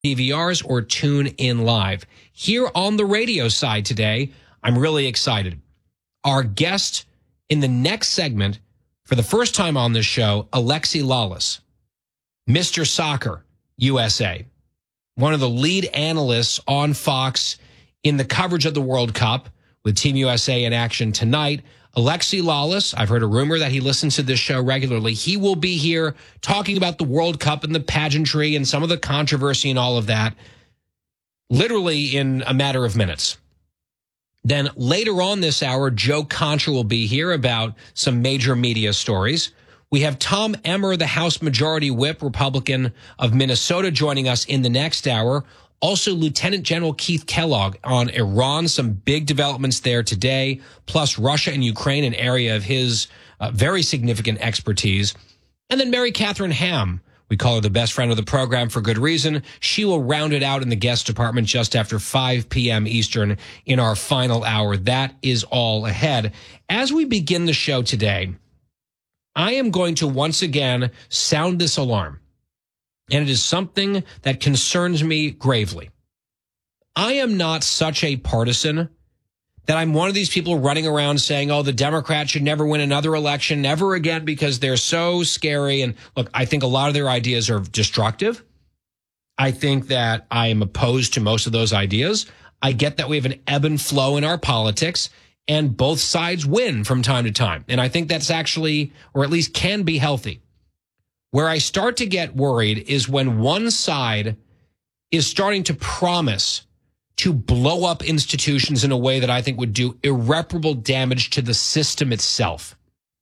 DVRs or tune in live. Here on the radio side today, I'm really excited. Our guest in the next segment, for the first time on this show, Alexi Lalas, Mr. Soccer USA, one of the lead analysts on Fox in the coverage of the World Cup with Team USA in action tonight. Alexi Lalas, I've heard a rumor that he listens to this show regularly. He will be here talking about the World Cup and the pageantry and some of the controversy and all of that, literally in a matter of minutes. Then later on this hour, Joe Contra will be here about some major media stories. We have Tom Emmer, the House Majority Whip, Republican of Minnesota, joining us in the next hour. Also, Lieutenant General Keith Kellogg on Iran, some big developments there today, plus Russia and Ukraine, an area of his very significant expertise. And then Mary Catherine Ham, we call her the best friend of the program for good reason. She will round it out in the guest department just after 5 p.m. Eastern in our final hour. That is all ahead. As we begin the show today, I am going to once again sound this alarm. And it is something that concerns me gravely. I am not such a partisan that I'm one of these people running around saying, oh, the Democrats should never win another election, never again, because they're so scary. And look, I think a lot of their ideas are destructive. I think that I am opposed to most of those ideas. I get that we have an ebb and flow in our politics, and both sides win from time to time. And I think that's actually, or at least can be, healthy. Where I start to get worried is when one side is starting to promise to blow up institutions in a way that I think would do irreparable damage to the system itself.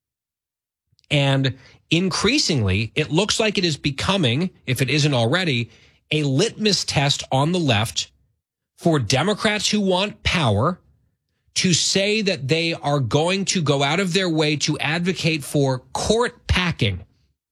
And increasingly, it looks like it is becoming, if it isn't already, a litmus test on the left for Democrats who want power to say that they are going to go out of their way to advocate for court packing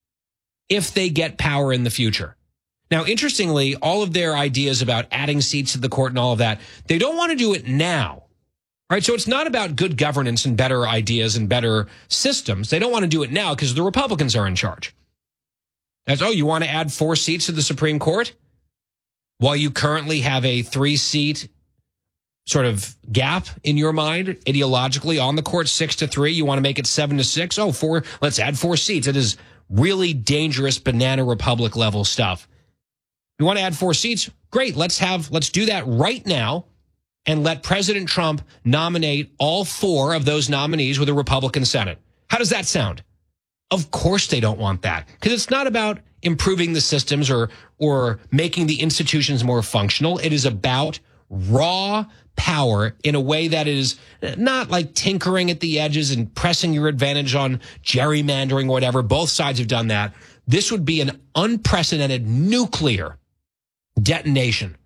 if they get power in the future. Now, interestingly, all of their ideas about adding seats to the court and all of that, they don't want to do it now, right? So it's not about good governance and better ideas and better systems. They don't want to do it now because the Republicans are in charge. That's, oh, you want to add 4 seats to the Supreme Court? While you currently have a 3-seat sort of gap in your mind, ideologically, on the court, 6-3, you want to make it 7-6? Oh, 4, let's add 4 seats. It is really dangerous banana republic level stuff. You want to add 4 seats? Great. Let's do that right now and let President Trump nominate all 4 of those nominees with a Republican Senate. How does that sound? Of course they don't want that, because it's not about improving the systems or making the institutions more functional. It is about raw power in a way that is not like tinkering at the edges and pressing your advantage on gerrymandering or whatever. Both sides have done that. This would be an unprecedented nuclear detonation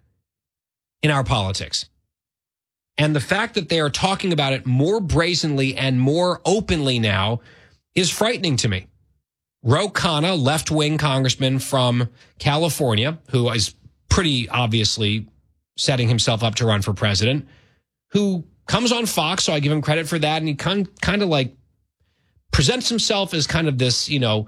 in our politics. And the fact that they are talking about it more brazenly and more openly now is frightening to me. Ro Khanna, left-wing congressman from California, who is pretty obviously setting himself up to run for president, who comes on Fox, so I give him credit for that, and he kind of like presents himself as kind of this,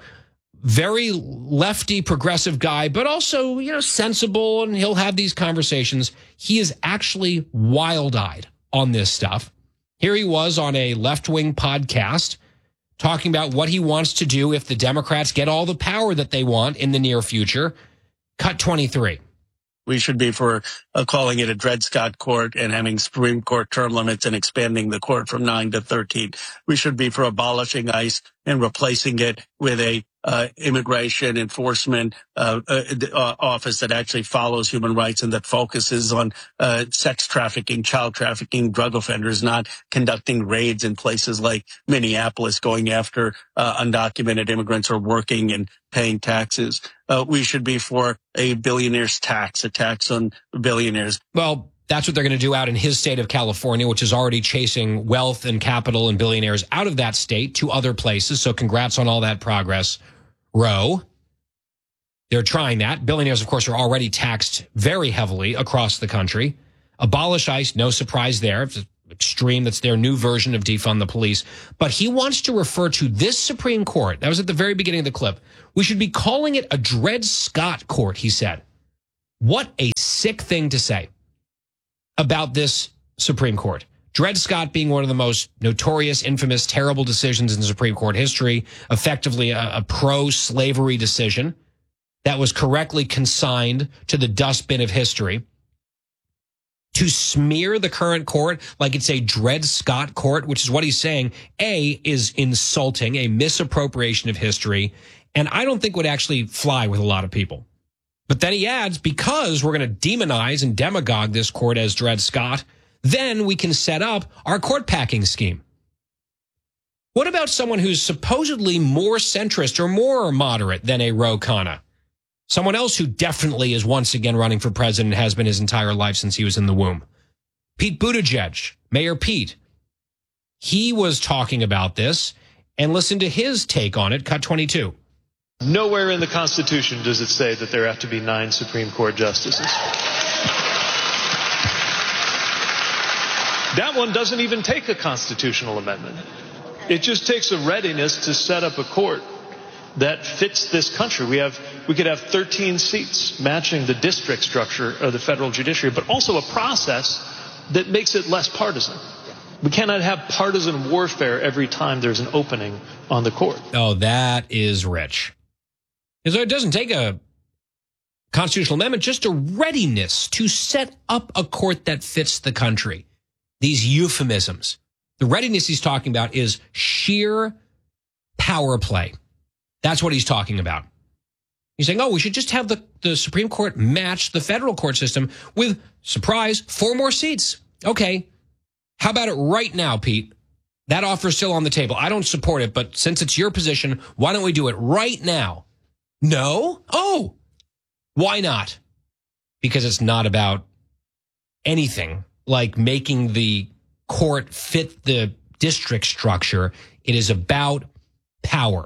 very lefty progressive guy, but also, sensible, and he'll have these conversations. He is actually wild-eyed on this stuff. Here he was on a left-wing podcast talking about what he wants to do if the Democrats get all the power that they want in the near future. Cut 23. We should be for calling it a Dred Scott court and having Supreme Court term limits and expanding the court from 9 to 13. We should be for abolishing ICE and replacing it with a immigration enforcement office that actually follows human rights and that focuses on sex trafficking, child trafficking, drug offenders, not conducting raids in places like Minneapolis, going after undocumented immigrants or working and paying taxes. We should be for a billionaire's tax, a tax on billionaires. Well, that's what they're going to do out in his state of California, which is already chasing wealth and capital and billionaires out of that state to other places. So congrats on all that progress, Ro. They're trying that. Billionaires, of course, are already taxed very heavily across the country. Abolish ICE, no surprise there. It's extreme. That's their new version of defund the police. But he wants to refer to this Supreme Court. That was at the very beginning of the clip. We should be calling it a Dred Scott court, he said. What a sick thing to say about this Supreme Court. Dred Scott being one of the most notorious, infamous, terrible decisions in Supreme Court history, effectively a pro-slavery decision that was correctly consigned to the dustbin of history. To smear the current court like it's a Dred Scott court, which is what he's saying, A, is insulting, a misappropriation of history, and I don't think would actually fly with a lot of people. But then he adds, because we're going to demonize and demagogue this court as Dred Scott, then we can set up our court packing scheme. What about someone who's supposedly more centrist or more moderate than a Ro Khanna? Someone else who definitely is once again running for president, has been his entire life since he was in the womb. Pete Buttigieg, Mayor Pete. He was talking about this, and listen to his take on it, cut 22. Nowhere in the Constitution does it say that there have to be 9 Supreme Court justices. That one doesn't even take a constitutional amendment. It just takes a readiness to set up a court that fits this country. We could have 13 seats matching the district structure of the federal judiciary, but also a process that makes it less partisan. We cannot have partisan warfare every time there's an opening on the court. Oh, that is rich. So it doesn't take a constitutional amendment, just a readiness to set up a court that fits the country. These euphemisms. The readiness he's talking about is sheer power play. That's what he's talking about. He's saying, oh, we should just have the Supreme Court match the federal court system with, surprise, 4 more seats. Okay. How about it right now, Pete? That offer's still on the table. I don't support it, but since it's your position, why don't we do it right now? No? Oh, why not? Because it's not about anything like making the court fit the district structure. It is about power.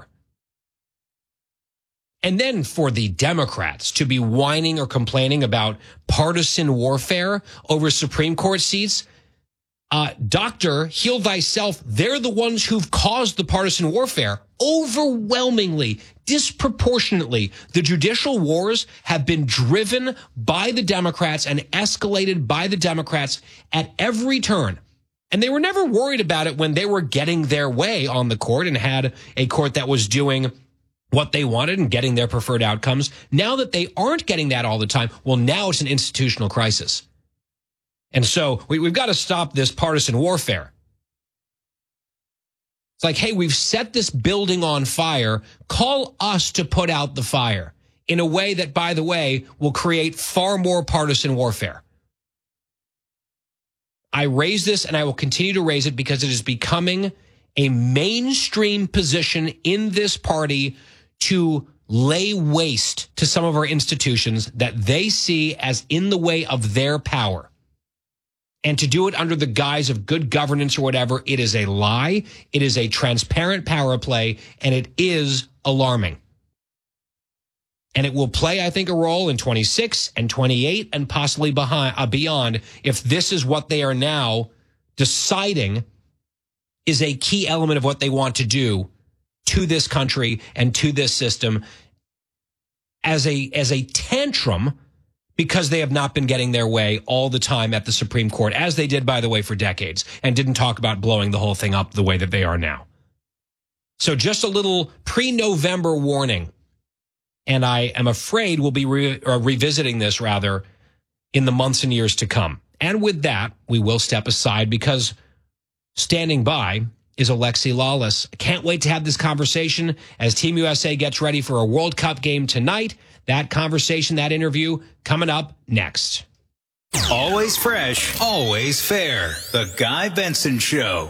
And then for the Democrats to be whining or complaining about partisan warfare over Supreme Court seats, Dr. Heal Thyself, they're the ones who've caused the partisan warfare. Overwhelmingly, disproportionately, the judicial wars have been driven by the Democrats and escalated by the Democrats at every turn. And they were never worried about it when they were getting their way on the court and had a court that was doing what they wanted and getting their preferred outcomes. Now that they aren't getting that all the time, well, now it's an institutional crisis. And so we've got to stop this partisan warfare. It's like, hey, we've set this building on fire. Call us to put out the fire in a way that, by the way, will create far more partisan warfare. I raise this and I will continue to raise it because it is becoming a mainstream position in this party to lay waste to some of our institutions that they see as in the way of their power. And to do it under the guise of good governance or whatever, it is a lie. It is a transparent power play, and it is alarming. And it will play, I think, a role in 26 and 28 and possibly beyond if this is what they are now deciding is a key element of what they want to do to this country and to this system as a tantrum, because they have not been getting their way all the time at the Supreme Court, as they did, by the way, for decades, and didn't talk about blowing the whole thing up the way that they are now. So just a little pre-November warning. And I am afraid we'll be revisiting this, rather, in the months and years to come. And with that, we will step aside because standing by is Alexi Lawless. I can't wait to have this conversation as Team USA gets ready for a World Cup game tonight. That conversation, that interview, coming up next. Always fresh, always fair. The Guy Benson Show.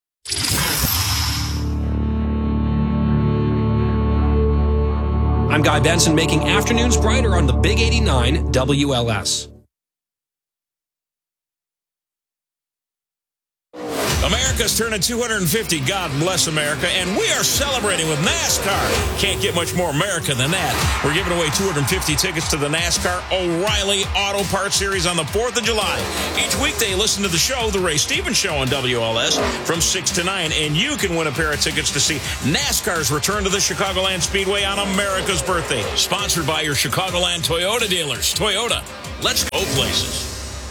I'm Guy Benson, making afternoons brighter on the Big 89 WLS. America America's turning 250. God bless America. And we are celebrating with NASCAR. Can't get much more America than that. We're giving away 250 tickets to the NASCAR O'Reilly Auto Parts Series on the 4th of July. Each weekday, listen to the show, The Ray Stevens Show on WLS from 6 to 9. And you can win a pair of tickets to see NASCAR's return to the Chicagoland Speedway on America's birthday. Sponsored by your Chicagoland Toyota dealers. Toyota, let's go places.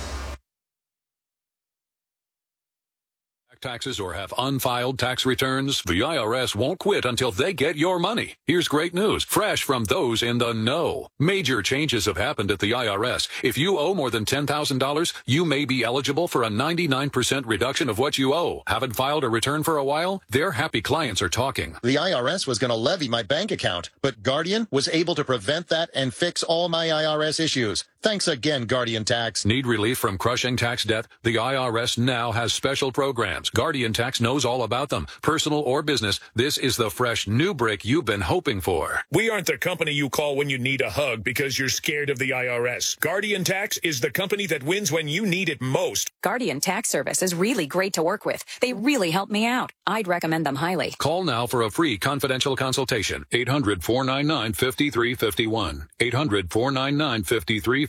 Taxes or have unfiled tax returns, the IRS won't quit until they get your money. Here's great news, fresh from those in the know. Major changes have happened at the IRS. If you owe more than $10,000, you may be eligible for a 99% reduction of what you owe. Haven't filed a return for a while? Their happy clients are talking. The IRS was going to levy my bank account, but Guardian was able to prevent that and fix all my IRS issues. Thanks again, Guardian Tax. Need relief from crushing tax debt? The IRS now has special programs. Guardian Tax knows all about them. Personal or business, this is the fresh new break you've been hoping for. We aren't the company you call when you need a hug because you're scared of the IRS. Guardian Tax is the company that wins when you need it most. Guardian Tax Service is really great to work with. They really helped me out. I'd recommend them highly. Call now for a free confidential consultation. 800-499-5351. 800-499-5351.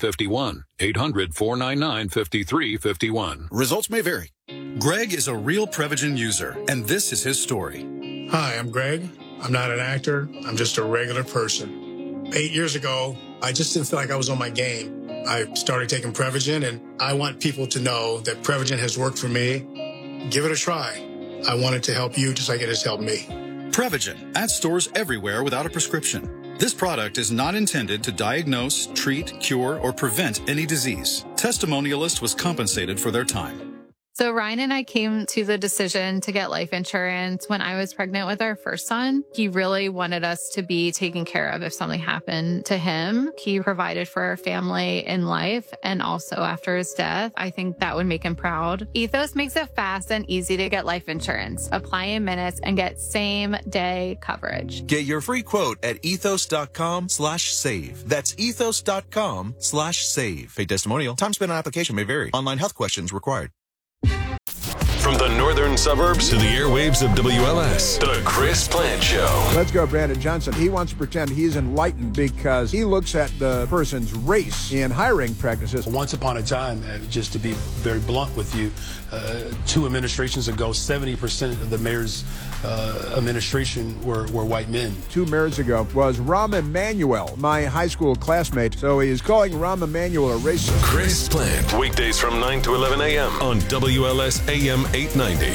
800-499-5351. Results may vary. Greg is a real Prevagen user, and this is his story. Hi, I'm Greg. I'm not an actor. I'm just a regular person. 8 years ago, I just didn't feel like I was on my game. I started taking Prevagen, and I want people to know that Prevagen has worked for me. Give it a try. I want it to help you just like it has helped me. Prevagen at stores everywhere without a prescription. This product is not intended to diagnose, treat, cure, or prevent any disease. Testimonialist was compensated for their time. So Ryan and I came to the decision to get life insurance when I was pregnant with our first son. He really wanted us to be taken care of if something happened to him. He provided for our family in life and also after his death. I think that would make him proud. Ethos makes it fast and easy to get life insurance. Apply in minutes and get same-day coverage. Get your free quote at ethos.com/save. That's ethos.com/save. Paid testimonial. Time spent on application may vary. Online health questions required. From the northern suburbs to the airwaves of WLS, The Chris Plante Show. Let's go, Brandon Johnson. He wants to pretend he's enlightened because he looks at the person's race in hiring practices. Once upon a time, just to be very blunt with you, 2 administrations ago, 70% of the mayor's administration were white men. 2 mayors ago was Rahm Emanuel, my high school classmate. So he is calling Rahm Emanuel a racist. Chris Plante, weekdays from 9 to 11 a.m. on WLS AM 890.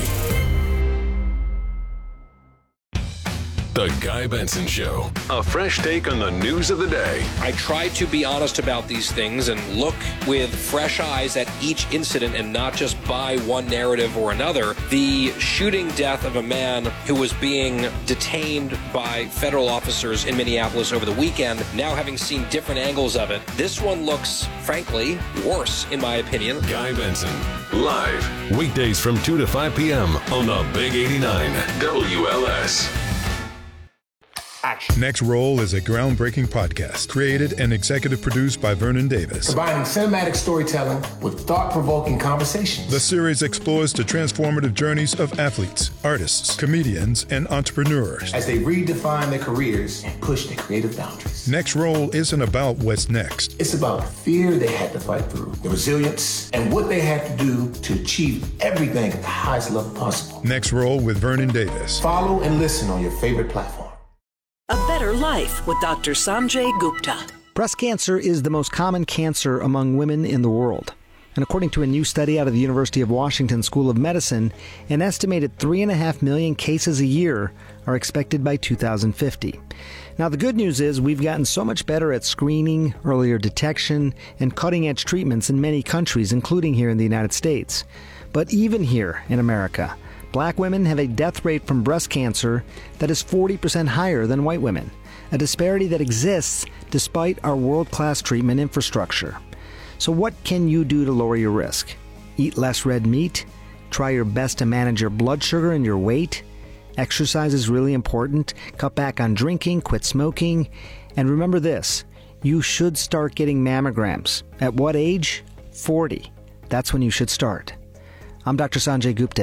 The Guy Benson Show. A fresh take on the news of the day. I try to be honest about these things and look with fresh eyes at each incident and not just buy one narrative or another. The shooting death of a man who was being detained by federal officers in Minneapolis over the weekend, now having seen different angles of it, this one looks, frankly, worse, in my opinion. Guy Benson, live, weekdays from 2 to 5 p.m. on the Big 89 WLS. Action. Next Roll is a groundbreaking podcast created and executive produced by Vernon Davis. Combining cinematic storytelling with thought-provoking conversations. The series explores the transformative journeys of athletes, artists, comedians, and entrepreneurs as they redefine their careers and push their creative boundaries. Next Roll isn't about what's next. It's about the fear they had to fight through, the resilience, and what they had to do to achieve everything at the highest level possible. Next Roll with Vernon Davis. Follow and listen on your favorite platform. A Better Life with Dr. Sanjay Gupta. Breast cancer is the most common cancer among women in the world. And according to a new study out of the University of Washington School of Medicine, an estimated 3.5 million cases a year are expected by 2050. Now, the good news is we've gotten so much better at screening, earlier detection, and cutting-edge treatments in many countries, including here in the United States. But even here in America, Black women have a death rate from breast cancer that is 40% higher than white women, a disparity that exists despite our world-class treatment infrastructure. So what can you do to lower your risk? Eat less red meat? Try your best to manage your blood sugar and your weight? Exercise is really important. Cut back on drinking, quit smoking. And remember this, you should start getting mammograms. At what age? 40. That's when you should start. I'm Dr. Sanjay Gupta.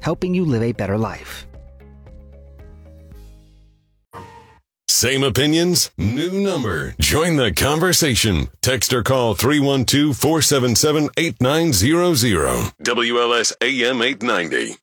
helping you live a better life. Same opinions, new number. Join the conversation. Text or call 312-477-8900. WLS AM 890.